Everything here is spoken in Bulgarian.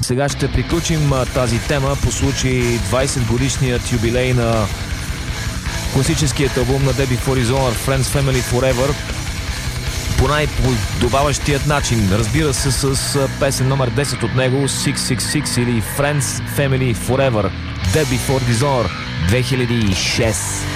Сега ще приключим тази тема по случай 20 годишният юбилей на класическият албум на Dead Before Dishonor Friends Family Forever по най-подобаващият начин. Разбира се, с песен номер 10 от него, 666 или Friends Family Forever, Dead Before Dishonor 2006.